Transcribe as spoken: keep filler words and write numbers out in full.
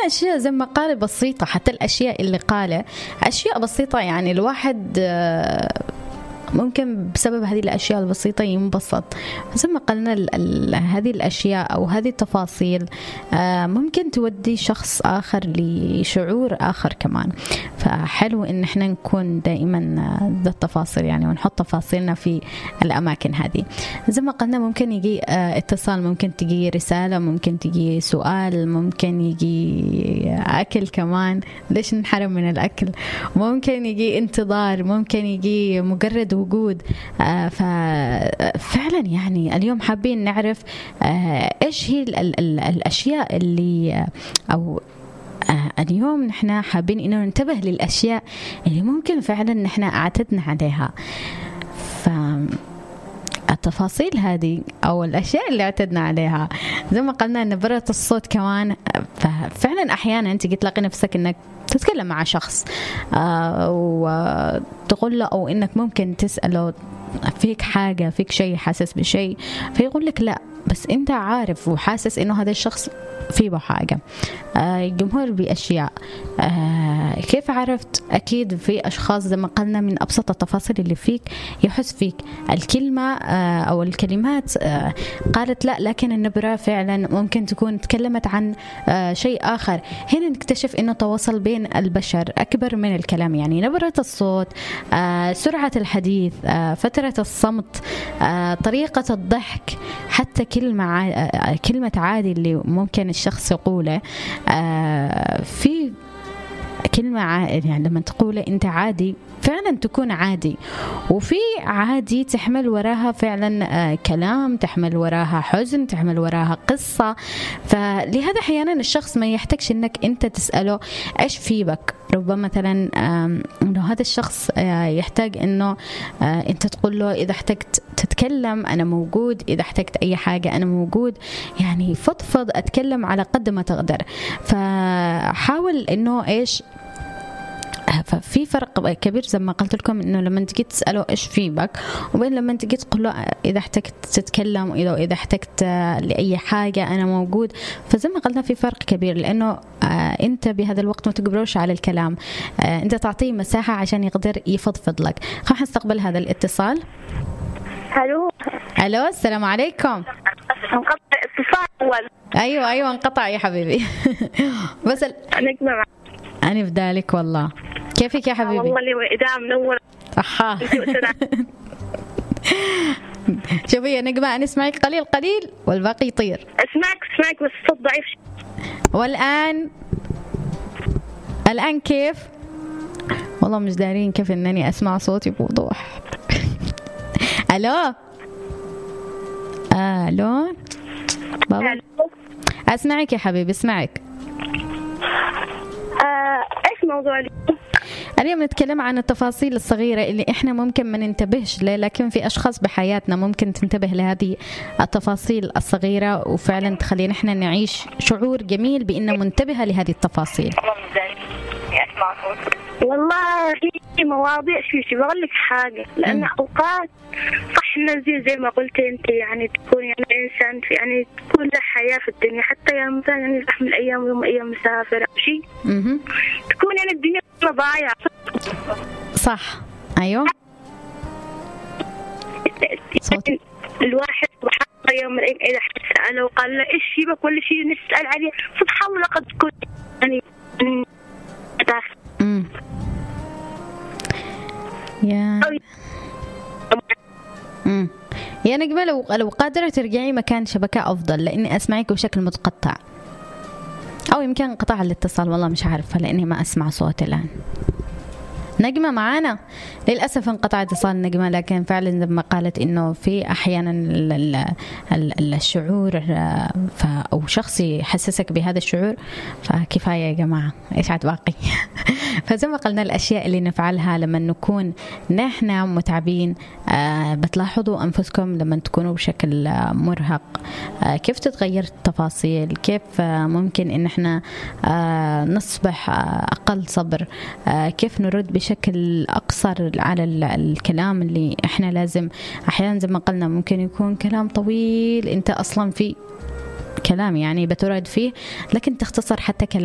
أحيانا أشياء زي ما قال بسيطة، حتى الأشياء اللي قالها أشياء بسيطة، يعني الواحد ممكن بسبب هذه الأشياء البسيطة ينبسط. زي ما قلنا ال ال هذه الأشياء أو هذه التفاصيل آه ممكن تودي شخص آخر لشعور آخر كمان. فحلو إن احنا نكون دائما ذا التفاصيل يعني، ونحط تفاصيلنا في الأماكن هذه. زي ما قلنا ممكن يجي آه اتصال، ممكن تجي رسالة، ممكن تجي سؤال، ممكن يجي أكل كمان، ليش نحرم من الأكل، ممكن يجي انتظار، ممكن يجي مجرد وجود. آه ففعلا يعني اليوم حابين نعرف آه إيش هي ال ال ال الأشياء اللي أو آه اليوم نحن حابين إنه ننتبه للأشياء اللي ممكن فعلا نحن اعتدنا عليها. فالتفاصيل هذه أو الأشياء اللي اعتدنا عليها زي ما قلنا نبرة الصوت كمان. ففعلا أحيانا أنت تلاقي نفسك إنك تتكلم مع شخص آه وتقول له، أو إنك ممكن تسأله فيك حاجة، فيك شيء، حاسس بشيء، فيقول لك لا، بس أنت عارف وحاسس إنه هذا الشخص فيه حاجة. آه الجمهور بأشياء آه كيف عرفت؟ أكيد في أشخاص زي ما قلنا من أبسط التفاصيل اللي فيك يحس فيك. الكلمة آه أو الكلمات آه قالت لا، لكن النبرة فعلا ممكن تكون تكلمت عن آه شيء آخر. هنا نكتشف إنه تواصل بين البشر أكبر من الكلام. يعني نبرة الصوت، آه سرعة الحديث، آه فترة الصمت، آه طريقة الضحك، حتى كلمة ع... كلمة عادي اللي ممكن الشخص يقوله. آه في كلمة عادي يعني لما تقوله أنت عادي فعلا تكون عادي، وفي عادي تحمل وراها فعلا آه كلام، تحمل وراها حزن، تحمل وراها قصة. فلهذا أحيانا الشخص ما يحتاجش أنك أنت تسأله إيش في بك. ربما مثلا إنه هذا الشخص آه يحتاج إنه آه أنت تقول له إذا احتجت تتكلم أنا موجود، إذا احتجت أي حاجة أنا موجود. يعني فضفض، أتكلم على قد ما تقدر. فحاول إنه إيش، ففي فرق كبير زي ما قلت لكم إنه لما تجي تسأله إيش في بك، وبين لما تجي تقول له إذا احتجت تتكلم، وإذا إذا احتجت لأي حاجة أنا موجود. فزي ما قلنا في فرق كبير، لأنه أنت بهذا الوقت ما تقبلوش على الكلام، أنت تعطيه مساحة عشان يقدر يفضفض لك. خلينا نستقبل هذا الاتصال. الو الو السلام عليكم. انقطع اتصال اول. ايوه ايوه انقطع يا حبيبي. بس ال... نجمة انا بدالك والله. كيفك يا حبيبي؟ والله اللي إذا منور. اها. شوفي يا نجمة، أنا أسمعك قليل قليل والباقي يطير. أسمعك أسمعك بس الصوت ضعيف. والآن الآن كيف؟ والله مش دارين كيف إنني أسمع صوتي بوضوح. ألو ألو بابا، أسمعك يا حبيبي أسمعك. آه، إيش موضوع اليوم؟ اليوم نتكلم عن التفاصيل الصغيرة اللي إحنا ممكن ما ننتبهش لها، لكن في أشخاص بحياتنا ممكن تنتبه لهذه التفاصيل الصغيرة وفعلا تخلينا إحنا نعيش شعور جميل بإنه منتبهة لهذه التفاصيل. والله في مواضيع شو شو بقول لك حاجة، لأن م. أوقات صح نزيل زي ما قلت أنت، يعني تكون يعني إنسان في يعني تكون له حياة في الدنيا، حتى يوم مثلا يعني زحمة الأيام يوم أيام مسافر أو شيء تكون يعني الدنيا ضايعة. صح أيوه. صوتي. الواحد سبحان يوم من الأيام إذا حد سأله وقال له إيش يبك ولا شيء نسأل عليه، سبحان الله قد تكون يعني داخل. امم يا امم يا نجمة، لو لو قادرة ترجعي مكان شبكة أفضل، لأني أسمعك بشكل متقطع، أو يمكن انقطاع الاتصال، والله مش عارفة لأني ما أسمع صوت الآن. نجمة معانا؟ للأسف انقطع اتصال نجمة، لكن فعلا زي ما قالت إنه في أحيانا الشعور أو شخص يحسسك بهذا الشعور، فكفاية يا جماعة إيش عاد باقي. فزي ما قلنا الأشياء اللي نفعلها لما نكون نحن متعبين. آه بتلاحظوا أنفسكم لما تكونوا بشكل مرهق آه كيف تتغير التفاصيل، كيف آه ممكن إن احنا آه نصبح آه أقل صبر، آه كيف نرد بشكل أقصر على الكلام اللي احنا لازم. أحيانا زي ما قلنا ممكن يكون كلام طويل انت أصلا في كلام يعني بترد فيه، لكن تختصر حتى كلام